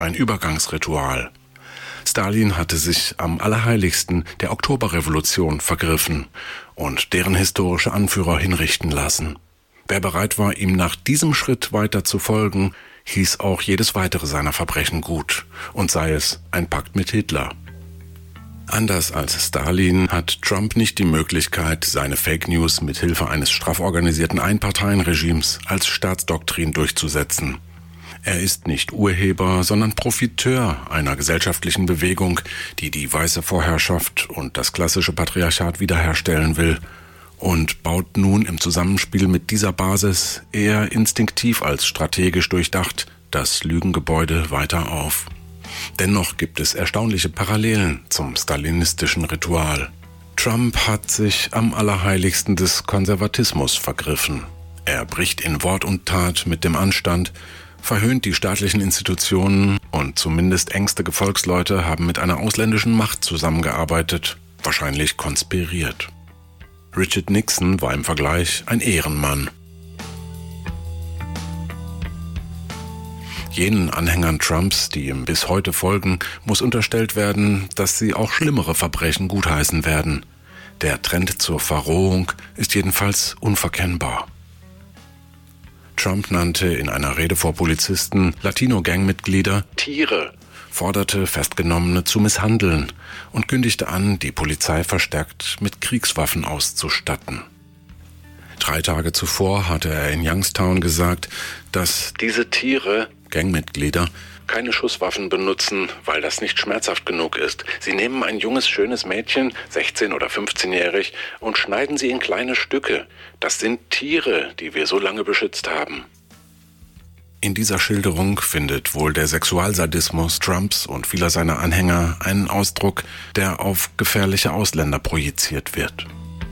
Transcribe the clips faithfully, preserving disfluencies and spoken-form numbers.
ein Übergangsritual. Stalin hatte sich am Allerheiligsten der Oktoberrevolution vergriffen und deren historische Anführer hinrichten lassen. Wer bereit war, ihm nach diesem Schritt weiter zu folgen, hieß auch jedes weitere seiner Verbrechen gut, und sei es ein Pakt mit Hitler. Anders als Stalin hat Trump nicht die Möglichkeit, seine Fake News mit Hilfe eines straff organisierten Einparteienregimes als Staatsdoktrin durchzusetzen. Er ist nicht Urheber, sondern Profiteur einer gesellschaftlichen Bewegung, die die weiße Vorherrschaft und das klassische Patriarchat wiederherstellen will, und baut nun im Zusammenspiel mit dieser Basis eher instinktiv als strategisch durchdacht das Lügengebäude weiter auf. Dennoch gibt es erstaunliche Parallelen zum stalinistischen Ritual. Trump hat sich am Allerheiligsten des Konservatismus vergriffen. Er bricht in Wort und Tat mit dem Anstand, verhöhnt die staatlichen Institutionen und zumindest engste Gefolgsleute haben mit einer ausländischen Macht zusammengearbeitet, wahrscheinlich konspiriert. Richard Nixon war im Vergleich ein Ehrenmann. Jenen Anhängern Trumps, die ihm bis heute folgen, muss unterstellt werden, dass sie auch schlimmere Verbrechen gutheißen werden. Der Trend zur Verrohung ist jedenfalls unverkennbar. Trump nannte in einer Rede vor Polizisten Latino-Gang-Mitglieder Tiere, forderte Festgenommene zu misshandeln und kündigte an, die Polizei verstärkt mit Kriegswaffen auszustatten. Drei Tage zuvor hatte er in Youngstown gesagt, dass diese Tiere, Gangmitglieder, keine Schusswaffen benutzen, weil das nicht schmerzhaft genug ist. Sie nehmen ein junges, schönes Mädchen, sechzehn- oder fünfzehnjährig, und schneiden sie in kleine Stücke. Das sind Tiere, die wir so lange beschützt haben. In dieser Schilderung findet wohl der Sexualsadismus Trumps und vieler seiner Anhänger einen Ausdruck, der auf gefährliche Ausländer projiziert wird.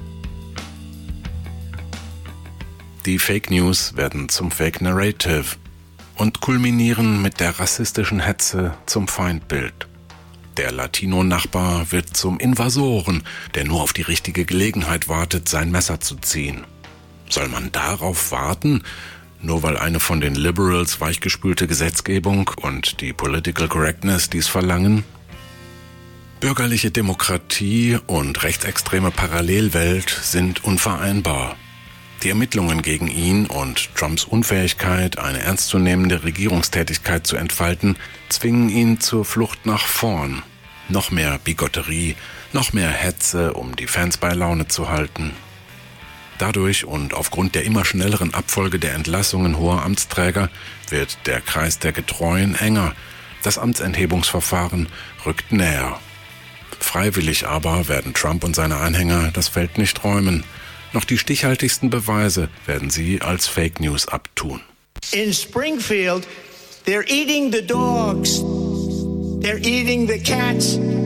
Die Fake News werden zum Fake Narrative und kulminieren mit der rassistischen Hetze zum Feindbild. Der Latino-Nachbar wird zum Invasoren, der nur auf die richtige Gelegenheit wartet, sein Messer zu ziehen. Soll man darauf warten, nur weil eine von den Liberals weichgespülte Gesetzgebung und die Political Correctness dies verlangen? Bürgerliche Demokratie und rechtsextreme Parallelwelt sind unvereinbar. Die Ermittlungen gegen ihn und Trumps Unfähigkeit, eine ernstzunehmende Regierungstätigkeit zu entfalten, zwingen ihn zur Flucht nach vorn. Noch mehr Bigotterie, noch mehr Hetze, um die Fans bei Laune zu halten. Dadurch und aufgrund der immer schnelleren Abfolge der Entlassungen hoher Amtsträger wird der Kreis der Getreuen enger. Das Amtsenthebungsverfahren rückt näher. Freiwillig aber werden Trump und seine Anhänger das Feld nicht räumen. Noch die stichhaltigsten Beweise werden sie als Fake News abtun. In Springfield, they're eating the dogs. They're eating the cats.